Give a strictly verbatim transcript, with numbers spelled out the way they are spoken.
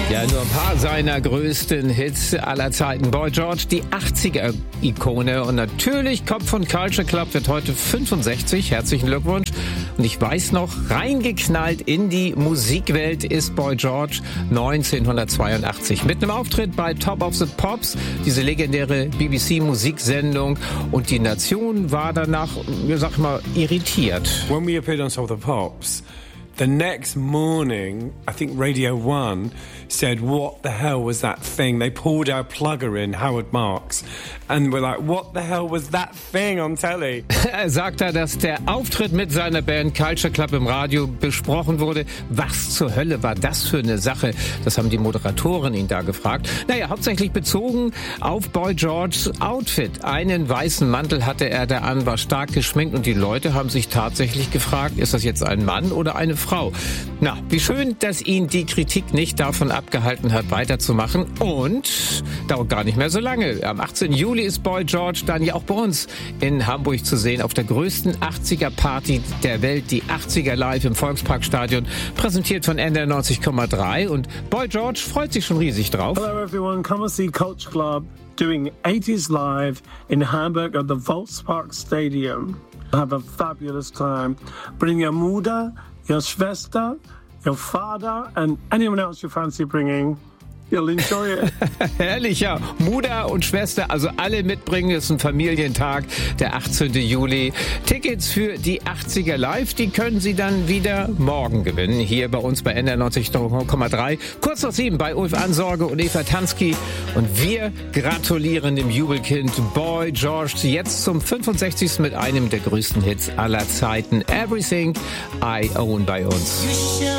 Ja, nur ein paar seiner größten Hits aller Zeiten. Boy George, die achtziger-Ikone. Und natürlich Kopf von Culture Club wird heute fünfundsechzig. Herzlichen Glückwunsch. Und ich weiß noch, reingeknallt in die Musikwelt ist Boy George neunzehnhundertzweiundachtzig. Mit einem Auftritt bei Top of the Pops, diese legendäre B B C-Musiksendung. Und die Nation war danach, ja, sag ich mal, irritiert. When we appeared on Top of the Pops, the next morning, I think Radio One said, what the hell was that thing? They pulled our plugger in, Howard Marks, and we're like, what the hell was that thing on telly? Er sagt da, dass der Auftritt mit seiner Band Culture Club im Radio besprochen wurde. Was zur Hölle war das für eine Sache? Das haben die Moderatoren ihn da gefragt. Naja, hauptsächlich bezogen auf Boy Georges Outfit. Einen weißen Mantel hatte er da an, war stark geschminkt und die Leute haben sich tatsächlich gefragt, ist das jetzt ein Mann oder eine Frau? Na, wie schön, dass ihn die Kritik nicht davon abgehalten hat, weiterzumachen. Und dauert gar nicht mehr so lange. Am achtzehnten Juli ist Boy George dann ja auch bei uns in Hamburg zu sehen, auf der größten achtziger-Party der Welt, die achtziger Live im Volksparkstadion, präsentiert von N D R neunzig Komma drei. Und Boy George freut sich schon riesig drauf. Hello everyone, come and see Culture Club doing eighties Live in Hamburg at the Volkspark Stadium. Have a fabulous time. Bring your Mutter, your Schwester, your father and anyone else you fancy bringing. You'll enjoy it. Herrlich, ja. Mutter und Schwester, also alle mitbringen. Es ist ein Familientag, der achtzehnten Juli. Tickets für die achtziger Live, die können Sie dann wieder morgen gewinnen. Hier bei uns bei N D R neunzig Komma drei. Kurz nach sieben bei Ulf Ansorge und Eva Tansky. Und wir gratulieren dem Jubelkind Boy George jetzt zum fünfundsechzigsten mit einem der größten Hits aller Zeiten. Everything I Own bei uns.